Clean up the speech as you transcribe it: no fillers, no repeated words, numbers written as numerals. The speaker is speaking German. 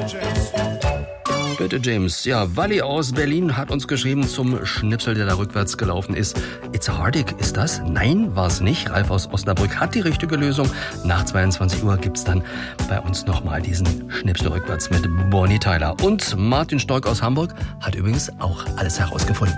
Bitte, James. Ja, Wally aus Berlin hat uns geschrieben zum Schnipsel, der da rückwärts gelaufen ist. It's a Heartache, ist das? Nein, war es nicht. Ralf aus Osnabrück hat die richtige Lösung. Nach 22 Uhr gibt's dann bei uns nochmal diesen Schnipsel rückwärts mit Bonnie Tyler. Und Martin Stork aus Hamburg hat übrigens auch alles herausgefunden.